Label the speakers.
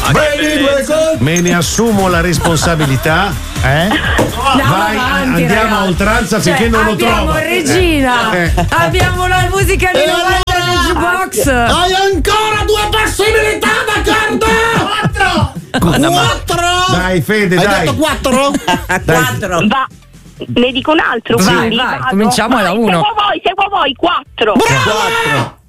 Speaker 1: Me ne assumo la responsabilità. Vai,
Speaker 2: avanti,
Speaker 1: andiamo
Speaker 2: ragazzi.
Speaker 1: a oltranza finché non lo trovo.
Speaker 2: Abbiamo Regina, abbiamo la musica di 90 del jukebox.
Speaker 3: Hai ancora 2 possibilità, d'accordo? 4.
Speaker 1: Dai, Fede,
Speaker 3: Hai
Speaker 1: dai.
Speaker 3: detto 4?
Speaker 4: 4. Va. Ne dico un altro,
Speaker 2: Vai,
Speaker 4: quindi
Speaker 2: vai,
Speaker 4: vado.
Speaker 2: cominciamo da 1.
Speaker 4: Seguo voi, 4.
Speaker 3: Bravo!